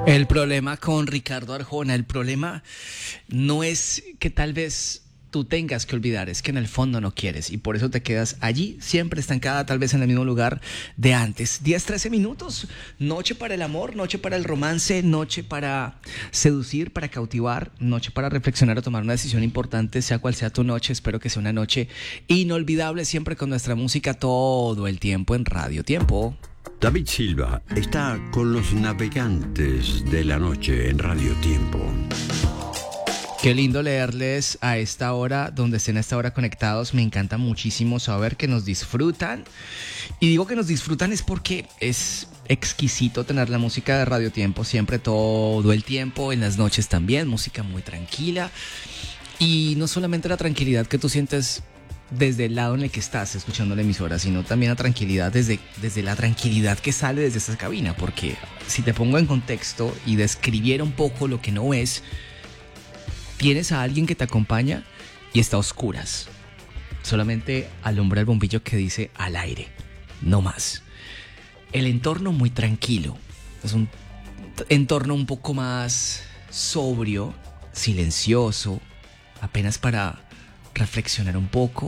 El problema con Ricardo Arjona, el problema no es que tal vez tú tengas que olvidar, es que en el fondo no quieres y por eso te quedas allí, siempre estancada, tal vez en el mismo lugar de antes. 10, 13 minutos, noche para el amor, noche para el romance, noche para seducir, para cautivar, noche para reflexionar o tomar una decisión importante, sea cual sea tu noche. Espero que sea una noche inolvidable, siempre con nuestra música todo el tiempo en Radio Tiempo. David Silva está con los navegantes de la noche en Radio Tiempo. Qué lindo leerles a esta hora, donde estén a esta hora conectados. Me encanta muchísimo saber que nos disfrutan. Y digo que nos disfrutan es porque es exquisito tener la música de Radio Tiempo siempre, todo el tiempo, en las noches también. Música muy tranquila. Y no solamente la tranquilidad que tú sientes desde el lado en el que estás escuchando la emisora, sino también la tranquilidad desde la tranquilidad que sale desde esta cabina. Porque si te pongo en contexto y describiera un poco lo que no es, tienes a alguien que te acompaña y está a oscuras. Solamente alumbra el bombillo que dice al aire, no más. El entorno muy tranquilo. Es un entorno un poco más sobrio, silencioso, apenas para reflexionar un poco.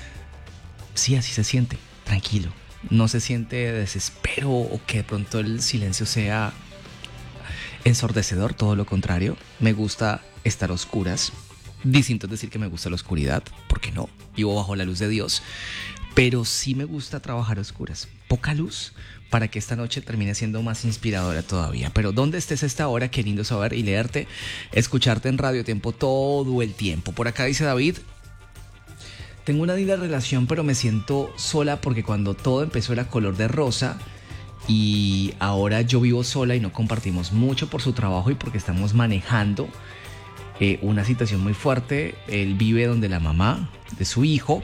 Sí, así se siente, tranquilo. No se siente desespero o que de pronto el silencio sea ensordecedor, todo lo contrario. Me gusta estar a oscuras. Distinto es decir que me gusta la oscuridad, porque no, vivo bajo la luz de Dios, pero sí me gusta trabajar a oscuras, poca luz, para que esta noche termine siendo más inspiradora todavía. Pero donde estés a esta hora, qué lindo saber y leerte, escucharte en Radio Tiempo todo el tiempo. Por acá dice David: tengo una linda relación, pero me siento sola porque cuando todo empezó era color de rosa y ahora yo vivo sola y no compartimos mucho por su trabajo y porque estamos manejando una situación muy fuerte. Él vive donde la mamá de su hijo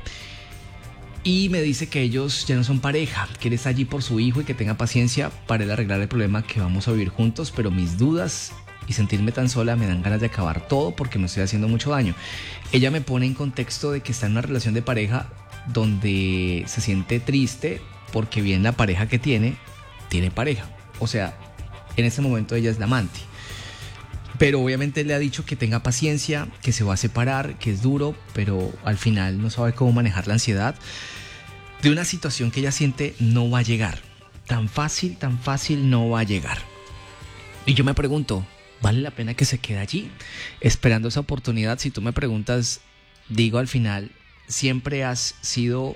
y me dice que ellos ya no son pareja, que él está allí por su hijo y que tenga paciencia para él arreglar el problema, que vamos a vivir juntos, pero mis dudas y sentirme tan sola me dan ganas de acabar todo porque me estoy haciendo mucho daño. Ella me pone en contexto de que está en una relación de pareja donde se siente triste porque bien la pareja que tiene pareja, o sea, en este momento ella es la amante. Pero obviamente él le ha dicho que tenga paciencia, que se va a separar, que es duro, pero al final no sabe cómo manejar la ansiedad de una situación que ella siente no va a llegar. Tan fácil no va a llegar. Y yo me pregunto, ¿vale la pena que se quede allí esperando esa oportunidad? Si tú me preguntas, digo, al final siempre has sido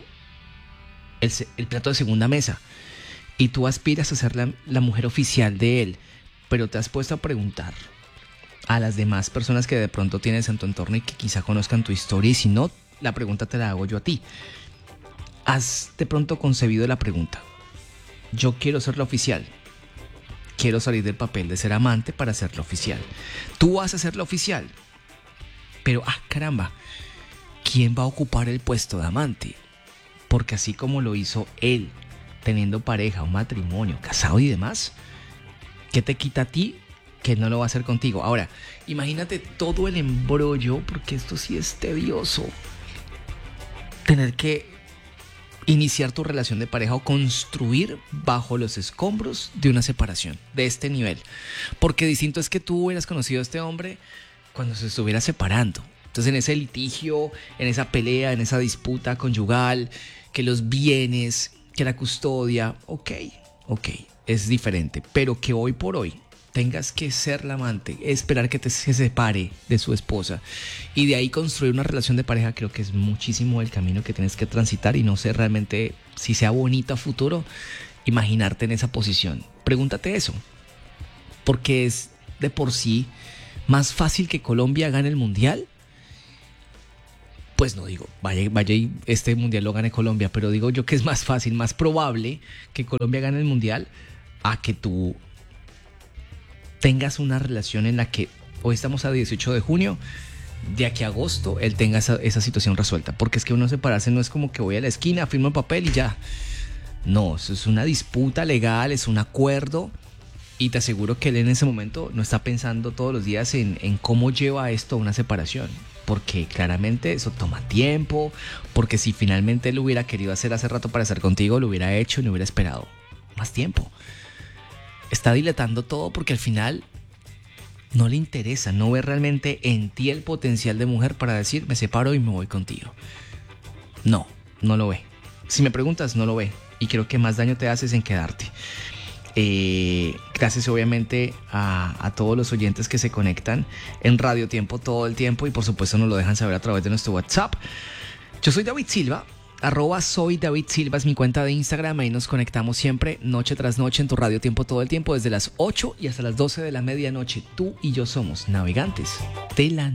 el plato de segunda mesa y tú aspiras a ser la mujer oficial de él, pero te has puesto a preguntar a las demás personas que de pronto tienes en tu entorno y que quizá conozcan tu historia, y si no, la pregunta te la hago yo a ti. ¿Has de pronto concebido la pregunta: yo quiero ser la oficial, quiero salir del papel de ser amante para ser la oficial? Tú vas a ser la oficial, pero caramba, ¿quién va a ocupar el puesto de amante? Porque así como lo hizo él, teniendo pareja, un matrimonio, casado y demás, ¿qué te quita a ti que no lo va a hacer contigo? Ahora, imagínate todo el embrollo, porque esto sí es tedioso. Tener que iniciar tu relación de pareja o construir bajo los escombros de una separación de este nivel. Porque distinto es que tú hubieras conocido a este hombre cuando se estuviera separando. Entonces, en ese litigio, en esa pelea, en esa disputa conyugal, que los bienes, que la custodia, ok, es diferente. Pero que hoy por hoy tengas que ser la amante, esperar que se separe de su esposa y de ahí construir una relación de pareja, creo que es muchísimo el camino que tienes que transitar, y no sé realmente si sea bonito a futuro imaginarte en esa posición. Pregúntate eso, porque es de por sí más fácil que Colombia gane el mundial. Pues no digo, vaya y este mundial lo gane Colombia, pero digo yo que es más fácil, más probable que Colombia gane el mundial a que tú tengas una relación en la que hoy estamos a 18 de junio, de aquí a agosto él tenga esa situación resuelta. Porque es que uno separarse no es como que voy a la esquina, firmo el papel y ya. No, eso es una disputa legal, es un acuerdo, y te aseguro que él en ese momento no está pensando todos los días en cómo lleva esto a una separación, porque claramente eso toma tiempo, porque si finalmente él lo hubiera querido hacer hace rato para estar contigo, lo hubiera hecho y no hubiera esperado más tiempo. Está dilatando todo porque al final No le interesa, no ve realmente en ti el potencial de mujer para decir, me separo y me voy contigo. No, no lo ve. Si me preguntas, no lo ve. Y creo que más daño te haces en quedarte. Gracias obviamente a todos los oyentes que se conectan en Radio Tiempo todo el tiempo y por supuesto nos lo dejan saber a través de nuestro WhatsApp. Yo soy David Silva, @soy David Silva es mi cuenta de Instagram. Ahí nos conectamos siempre, noche tras noche, en tu Radio Tiempo todo el tiempo, desde las 8 y hasta las 12 de la medianoche. Tú y yo somos navegantes de la noche.